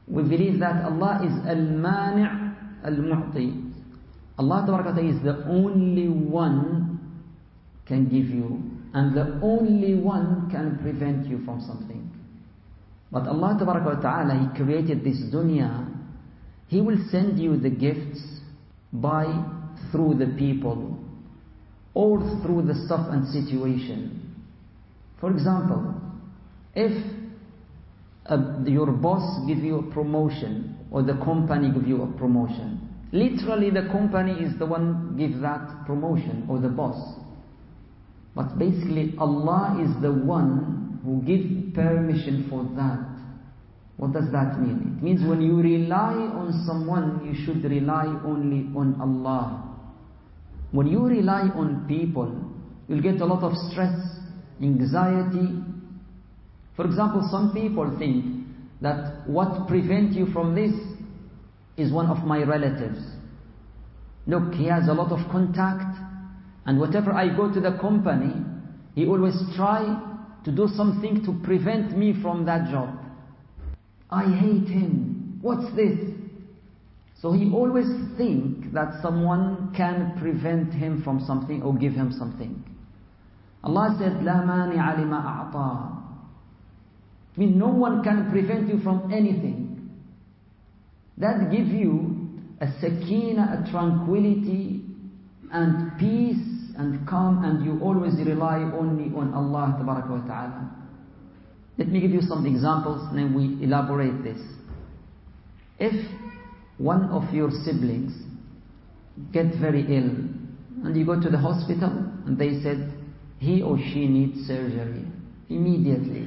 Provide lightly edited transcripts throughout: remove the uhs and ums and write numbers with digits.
We believe that Allah is Al-Mani' Al-Mu'ti. Allah Ta'ala is the only one can give you, and the only one can prevent you from something. But Allah Ta'ala, He created this dunya. He will send you the gifts through the people, or through the stuff and situation. For example, if your boss give you a promotion, or the company give you a promotion, literally the company is the one give that promotion, or the boss. But basically Allah is the one who gives permission for that. What does that mean? It means when you rely on someone, you should rely only on Allah. When you rely on people, you'll get a lot of stress, anxiety. For example, some people think that what prevents you from this is one of my relatives. Look, he has a lot of contact, and whatever I go to the company, he always try to do something to prevent me from that job. I hate him. What's this? So he always thinks that someone can prevent him from something or give him something. Allah said, لَا مَانِعَ لِمَا أَعْطَى. It means no one can prevent you from anything. That gives you a sakina, a tranquility and peace and calm, and you always rely only on Allah Ta'ala. Let me give you some examples, and then we elaborate this. If one of your siblings get very ill, and you go to the hospital, and they said he or she needs surgery immediately.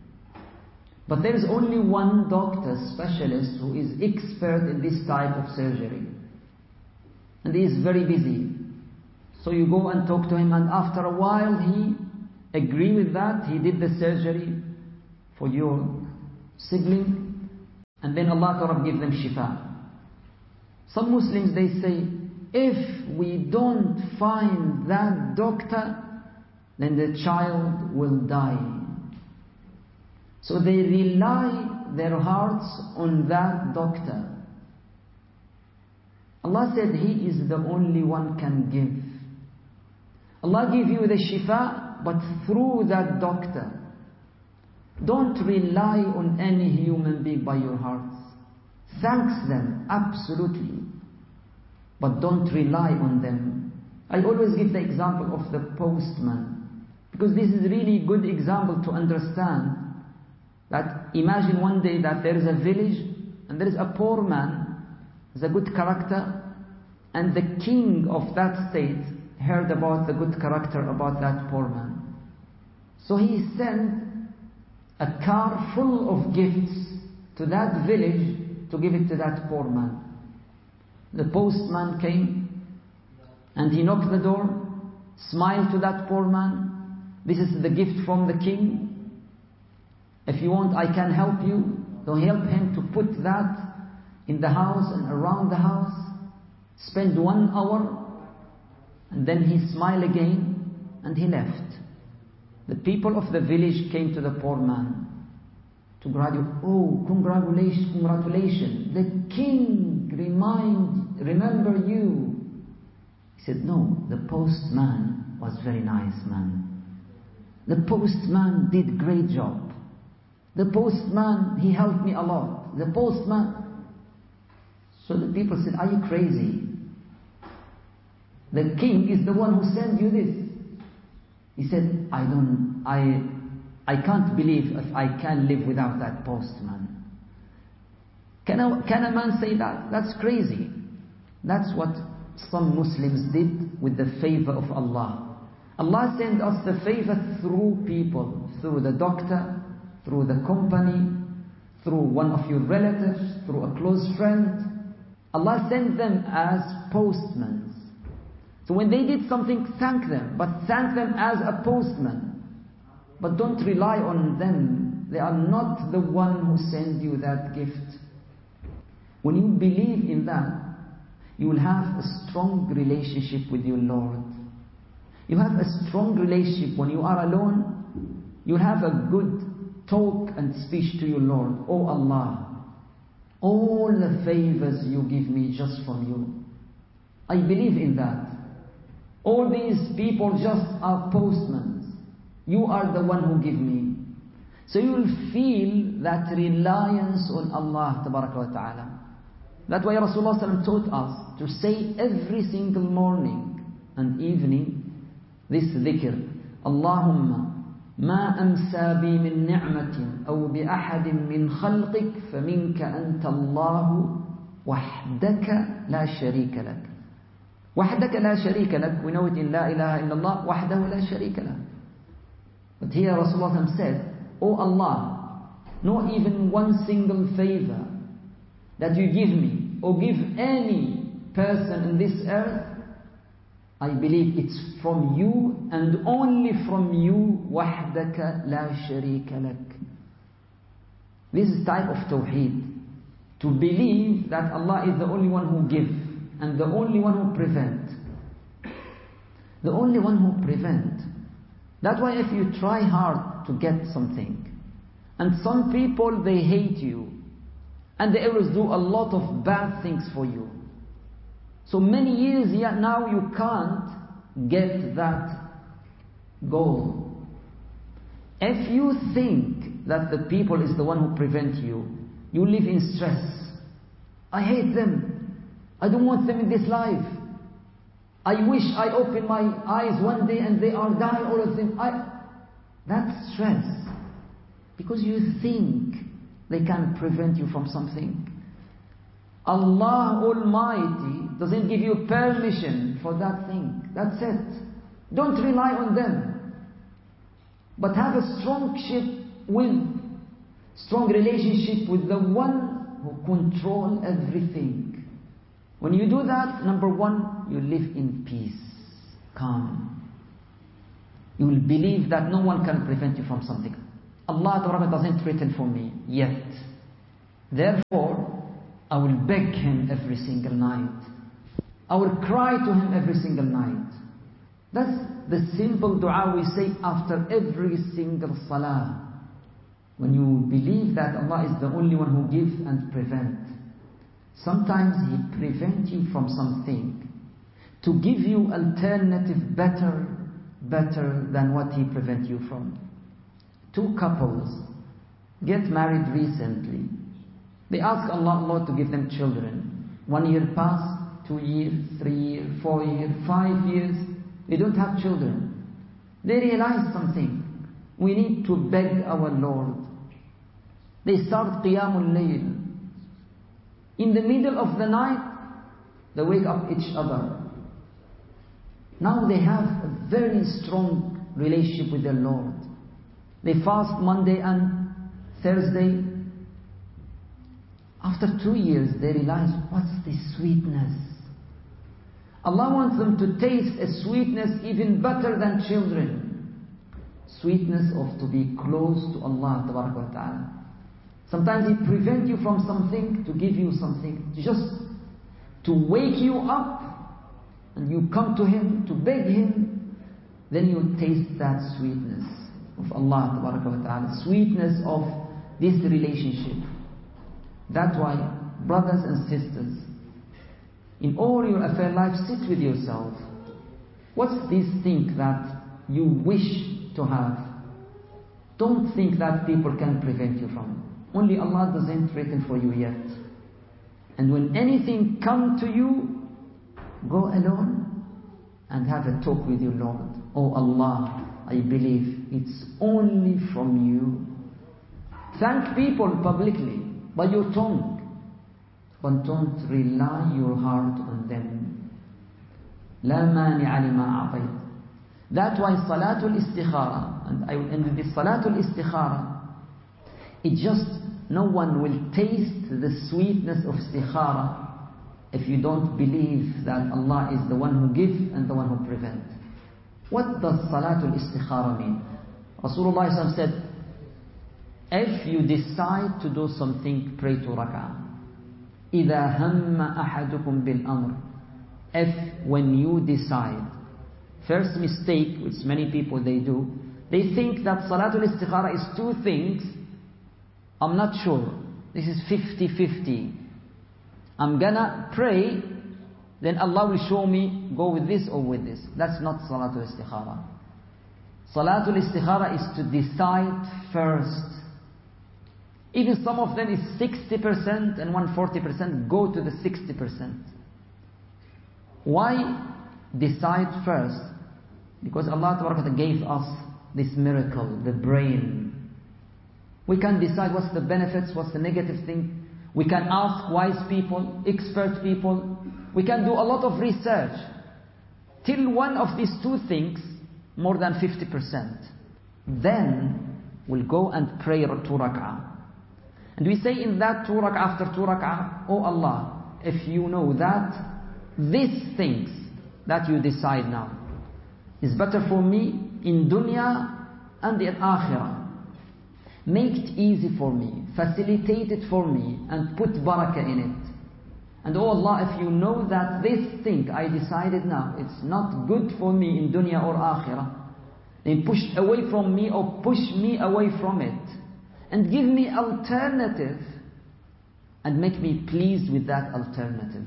But there is only one doctor, specialist, who is expert in this type of surgery. And he is very busy. So you go and talk to him, and after a while he agrees with that. He did the surgery for your sibling, and then Allah Ta'ala give them shifa. Some Muslims, they say, if we don't find that doctor, then the child will die. So they rely their hearts on that doctor. Allah said He is the only one can give. Allah give you the shifa, but through that doctor. Don't rely on any human being by your hearts. Thanks them, absolutely. But don't rely on them. I always give the example of the postman, because this is really good example to understand that imagine one day that there is a village and there is a poor man, has a good character, and the king of that state heard about the good character about that poor man. So he sent a car full of gifts to that village to give it to that poor man. The postman came and he knocked the door, smiled to that poor man. This is the gift from the king. If you want, I can help you. So help him to put that in the house and around the house. Spend 1 hour, and then he smiled again and he left. The people of the village came to the poor man to graduate. Oh, congratulations! The king remember you. He said, no, the postman was very nice man. The postman did great job. The postman, he helped me a lot. The postman. So the people said, are you crazy? The king is the one who sent you this. He said, I can't believe if I can live without that postman. Can a man say that? That's crazy. That's what some Muslims did with the favor of Allah. Allah sent us the favor through people, through the doctor, through the company, through one of your relatives, through a close friend. Allah sent them as postmen. So when they did something, thank them, but thank them as a postman. But don't rely on them. They are not the one who sent you that gift. When you believe in that, you will have a strong relationship with your Lord. You have a strong relationship when you are alone. You have a good talk and speech to your Lord. Oh Allah, all the favors you give me just from you. I believe in that. All these people just are postmen. You are the one who give me. So you will feel that reliance on Allah Tabaraka wa Ta'ala. That's why Rasulullah SAW taught us to say every single morning and evening this dhikr. Allahumma ما أمسى بي من نعمة أو بأحد من خلقك فمنك أنت الله وحدك لا شريك لك. وحدك لا شريك لك. We know it in لا إله إلا الله وحده لا شريك له. But here Rasulullah said, Oh Allah, not even one single favor that you give me or give any person in this earth, I believe it's from you and only from you. وَحْدَكَ لَا شَرِيكَ لَكَ. This is type of tawheed. To believe that Allah is the only one who gives and the only one who prevents. The only one who prevents. That's why if you try hard to get something, and some people they hate you, and they always do a lot of bad things for you. So many years yet now you can't get that goal. If you think that the people is the one who prevent you, you live in stress. I hate them. I don't want them in this life. I wish I open my eyes one day and they are dying, all of them. That's stress. Because you think they can prevent you from something. Allah Almighty doesn't give you permission for that thing. That's it. Don't rely on them. But have a strong relationship with the one who controls everything. When you do that, number one, you live in peace, calm. You will believe that no one can prevent you from something. Allah doesn't threaten for me yet. Therefore, I will beg Him every single night. I will cry to Him every single night. That's the simple dua we say after every single salah. When you believe that Allah is the only one who gives and prevents. Sometimes He prevents you from something to give you alternative better than what He prevents you from. Two couples get married recently. They ask Allah to give them children. 1 year passed, 2 years, 3 years, 4 years, 5 years. They don't have children. They realize something. We need to beg our Lord. They start Qiyamul Layl. In the middle of the night, they wake up each other. Now they have a very strong relationship with their Lord. They fast Monday and Thursday. After 2 years, they realize, what's this sweetness? Allah wants them to taste a sweetness even better than children. Sweetness of to be close to Allah Ta'ala. Sometimes He prevents you from something to give you something. Just to wake you up and you come to Him to beg Him. Then you taste that sweetness of Allah Ta'ala. Sweetness of this relationship. That's why, brothers and sisters, in all your affair life, sit with yourself. What's this thing that you wish to have? Don't think that people can prevent you from. Only Allah doesn't threaten for you yet. And when anything comes to you, go alone and have a talk with your Lord. Oh Allah, I believe it's only from you. Thank people publicly by your tongue. But don't rely your heart on them. لا مانع لما أعطيت. That's why Salatul Istikhara, and I will end with this Salatul Istikhara, it just, no one will taste the sweetness of Istikhara if you don't believe that Allah is the one who gives and the one who prevents. What does Salatul Istikhara mean? Rasulullah said, if you decide to do something, pray 2 rak'ah. إِذَا هَمَّ أَحَدُكُمْ بِالْأَمْرِ. If when you decide, first mistake which many people they do, they think that Salatul Istikhara is 2 things. I'm not sure. This is 50-50. I'm gonna pray, then Allah will show me, go with this or with this. That's not Salatul Istikhara. Salatul Istikhara is to decide first. Even some of them is 60% and 140%, go to the 60%. Why decide first? Because Allah Ta'ala gave us this miracle, the brain. We can decide what's the benefits, what's the negative thing. We can ask wise people, expert people. We can do a lot of research. Till one of these two things, more than 50%. Then we'll go and pray 2 rak'ah. And we say in that 2 rak'ah, after 2 rak'ah, Oh Allah, if you know that these things that you decide now is better for me in dunya and in akhirah, make it easy for me, facilitate it for me, and put barakah in it. And oh Allah, if you know that this thing I decided now, it's not good for me in dunya or akhirah, then push away from me or push me away from it. And give me alternative and make me pleased with that alternative.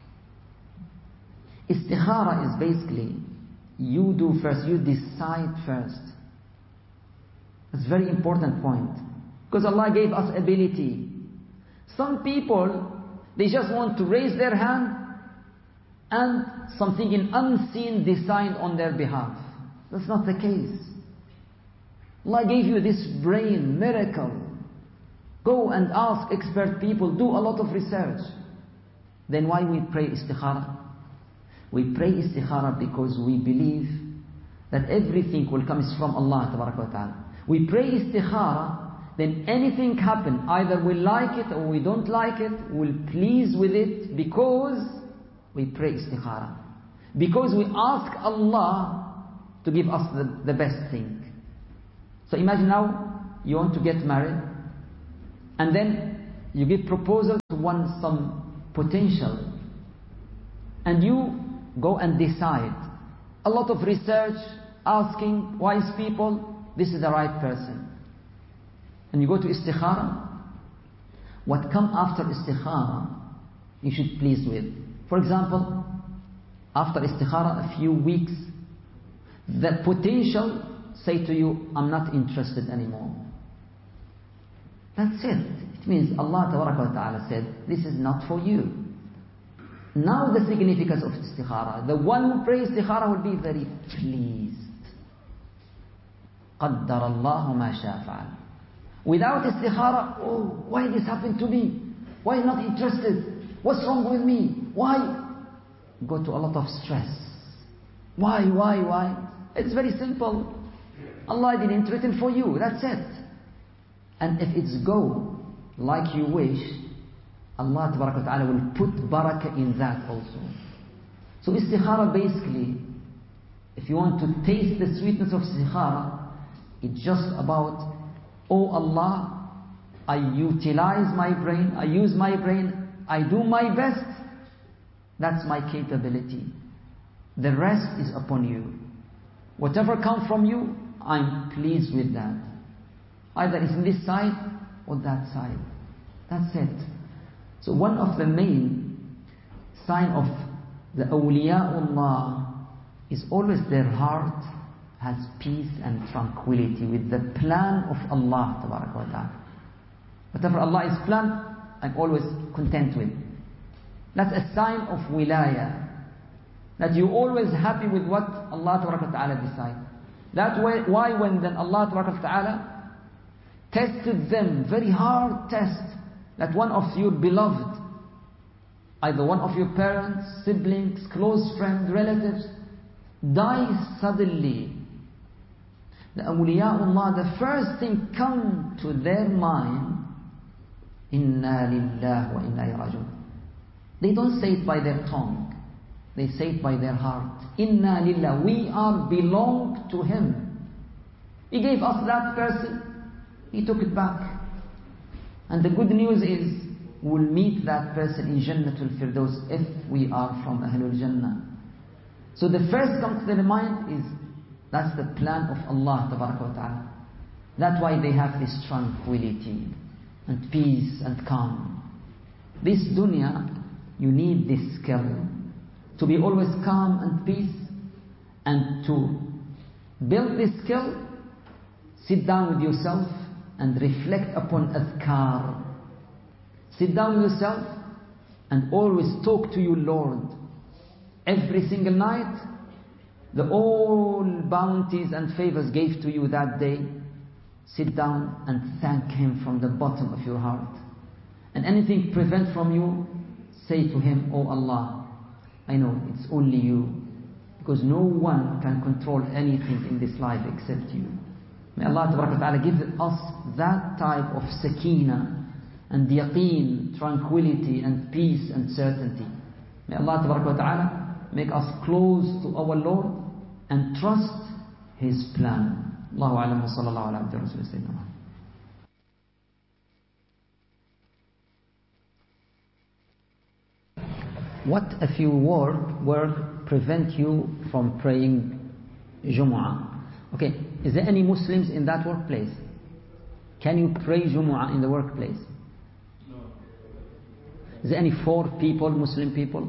Istikhara is basically, you do first, you decide first. That's a very important point. Because Allah gave us ability. Some people, they just want to raise their hand and something in unseen decide on their behalf. That's not the case. Allah gave you this brain, miracle. Go and ask expert people, do a lot of research. Then why we pray istikhara? We pray istikhara because we believe that everything will come from Allah Ta'ala. We pray istikhara, then anything happen, either we like it or we don't like it, we'll please with it because we pray istikhara. Because we ask Allah to give us the best thing. So imagine now, you want to get married, and then you give proposal to some potential, and you go and decide. A lot of research, asking wise people, this is the right person. And you go to istikhara. What comes after istikhara, you should please with. For example, after istikhara, a few weeks, the potential say to you, I'm not interested anymore. That's it. It means Allah Ta'ala said, this is not for you. Now the significance of istikhara. The one who prays istikhara will be very pleased. قَدَّرَ اللَّهُ مَا شَاءَ فَعَلَ. Without istikhara, oh, why this happened to me? Why not interested? What's wrong with me? Why? Go to a lot of stress. Why? It's very simple. Allah didn't written for you, that's it. And if it's go like you wish, Allah Ta'ala will put barakah in that also. So istikhara basically, if you want to taste the sweetness of istikhara, it's just about, oh Allah, I utilize my brain, I use my brain, I do my best. That's my capability. The rest is upon you. Whatever comes from you, I'm pleased with that. Either it's in this side or that side. That's it. So one of the main sign of the awliyaullah is always their heart has peace and tranquility with the plan of Allah Ta'ala. Whatever Allah is planned, I'm always content with. That's a sign of wilaya. That you're always happy with what Allah Ta'ala decides. That's why when then Allah Ta'ala tested them, very hard test, that one of your beloved, either one of your parents, siblings, close friends, relatives, dies suddenly. The awliyaullah, the first thing come to their mind, Inna lillahi wa inna ilayhi raji'un. They don't say it by their tongue. They say it by their heart. Inna lillah, we are belong to Him. He gave us that person, He took it back. And the good news is, we'll meet that person in Jannatul Firdaus if we are from Ahlul Jannah. So the first comes to their mind is, that's the plan of Allah Ta'ala. That's why they have this tranquility. and peace and calm. This dunya, you need this skill to be always calm and peace. And to build this skill, sit down with yourself and reflect upon adhkar. Sit down with yourself and always talk to your Lord. Every single night, the all bounties and favors gave to you that day, sit down and thank Him from the bottom of your heart. And anything prevent from you, say to Him, "Oh Allah, I know it's only you." Because no one can control anything in this life except you. May Allah Ta'ala give us that type of sakina and yaqeen, tranquility and peace and certainty. May Allah Ta'ala make us close to our Lord and trust His plan. Allahu alam wa sallallahu ala abdi rasul sayyidina. What if your work prevent you from praying Jumu'ah? Okay, is there any Muslims in that workplace? Can you pray Jumu'ah in the workplace? No. Is there any 4 people, Muslim people?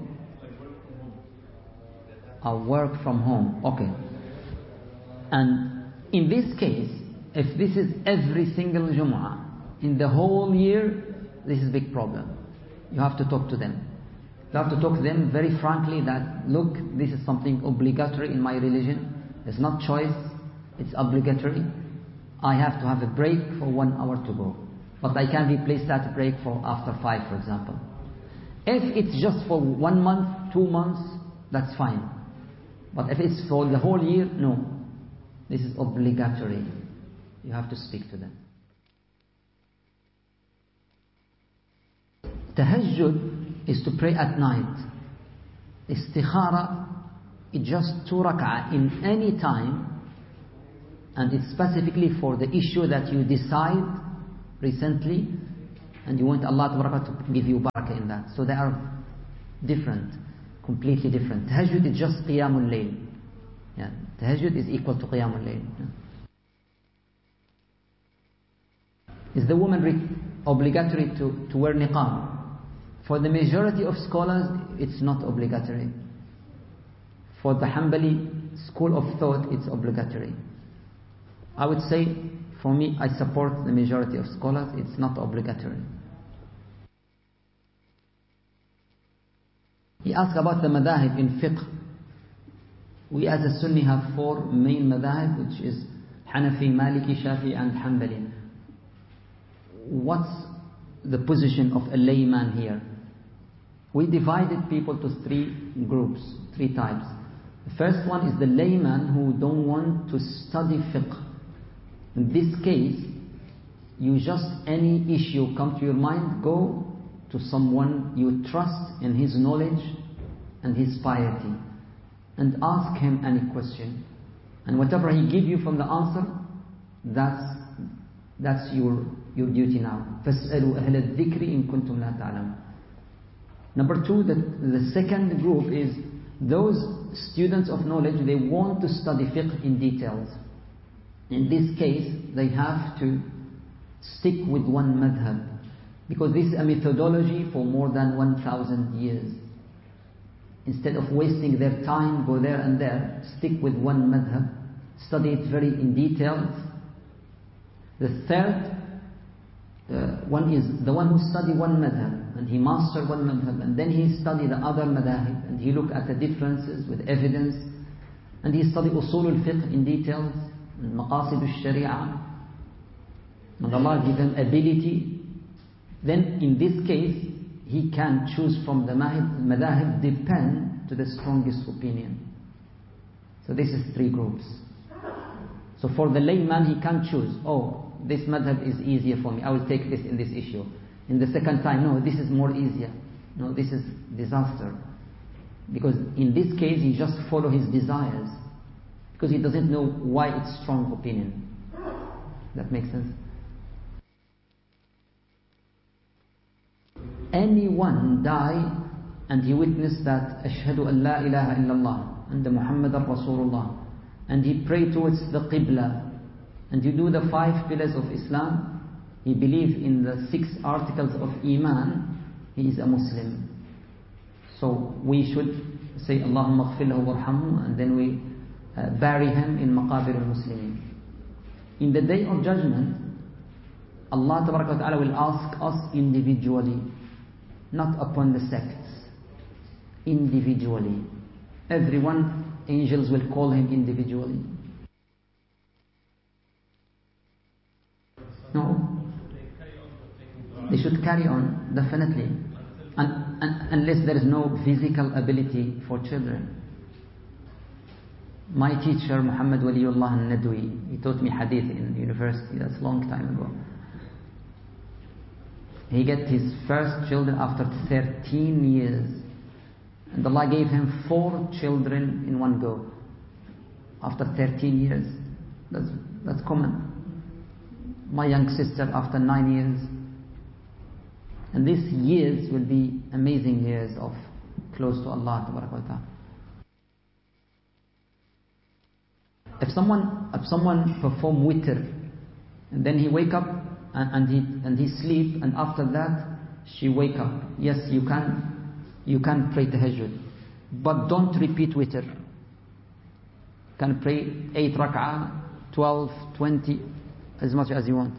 Work from home. Okay. And in this case, if this is every single Jumu'ah in the whole year, this is a big problem. You have to talk to them. You have to talk to them very frankly that, look, this is something obligatory in my religion. It's not choice, it's obligatory. I have to have a break for 1 hour to go. But I can replace that break for after 5, for example. If it's just for 1 month, 2 months, that's fine. But if it's for the whole year, no. This is obligatory. You have to speak to them. Tahajjud is to pray at night. Istikhara is just 2 rak'ah in any time, and it's specifically for the issue that you decide recently, and you want Allah to give you barakah in that. So they are different, completely different. Tahajjud is just qiyamul layl. Yeah, tahajjud is equal to qiyamul layl. Yeah. Is the woman obligatory to wear niqab? For the majority of scholars, it's not obligatory. For the Hanbali school of thought, it's obligatory. I would say, for me, I support the majority of scholars, it's not obligatory. He asked about the madahib in fiqh. We as a Sunni have 4 main madahib, which is Hanafi, Maliki, Shafi and Hanbali. What's the position of a layman here? We divided people to 3 groups, 3 types. The first one is the layman who don't want to study fiqh. In this case, you just, any issue come to your mind, go to someone you trust in his knowledge and his piety, and ask him any question. And whatever he give you from the answer, that's your duty now. فَاسْأَلُوا أَهْلَ الذِّكْرِ إِن كُنتُمْ لَا تَعْلَمُونَ. Number 2, the second group is those students of knowledge, they want to study fiqh in details. In this case, they have to stick with one madhab, because this is a methodology for more than 1,000 years. Instead of wasting their time, go there and there, stick with one madhab, study it very in detail. The third one is the one who study one madhab, and he master one madhab, and then he study the other madhab, and he look at the differences with evidence, and he study usul al-fiqh in details, and maqasid al-sharia, and Allah give him ability. Then in this case, he can choose from the madhab, depend to the strongest opinion. So this is 3 groups. So for the layman, he can choose, oh, this madhab is easier for me, I will take this in this issue. In the second time, no, this is more easier. No, this is disaster. Because in this case, he just follow his desires, because he doesn't know why it's strong opinion. That makes sense? Anyone die and he witnessed that Ashhadu an la ilaha illallah and Muhammadan Rasulullah, and he pray towards the Qibla, and you do the 5 pillars of Islam, he believes in the 6 articles of Iman, he is a Muslim. So we should say Allahumma ighfir lahu warhamhu, and then we bury him in Maqabir al-Muslimin. In the Day of Judgment, Allah Tabaraka wa Ta'ala will ask us individually, not upon the sects. Individually. Everyone, angels will call him individually. No. They should carry on, definitely. Unless there is no physical ability for children. My teacher, Muhammad Waliullah al-Nadwi, he taught me hadith in university, that's a long time ago. He got his first children after 13 years. And Allah gave him 4 children in one go. After 13 years. That's common. My young sister after 9 years. And these years will be amazing years of close to Allah Tabaraka wa Ta'ala. If someone perform witr, and then he wake up and he sleep, and after that she wake up. Yes, you can pray tahajjud, but don't repeat witr. You can pray 8 rak'ah, 12, 20, as much as you want.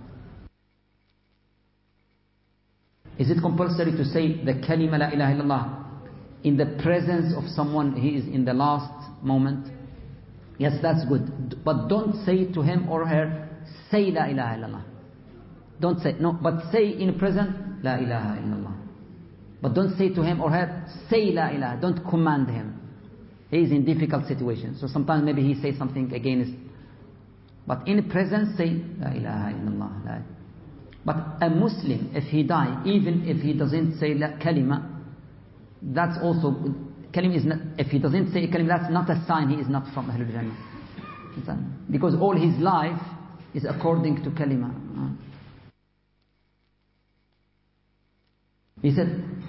Is it compulsory to say the kalima la ilaha illallah in the presence of someone he is in the last moment? Yes, that's good. But don't say to him or her, say la ilaha illallah. Don't say, no, but say in present, la ilaha illallah. But don't say to him or her, say la ilaha. Don't command him. He is in difficult situation. So sometimes maybe he says something against. But in presence, say la ilaha illallah. But a Muslim, if he die, even if he doesn't say kalima, that's also good. Kalima is not, if he doesn't say kalima, that's not a sign he is not from Ahlul Jannah. Because all his life is according to kalima. He said,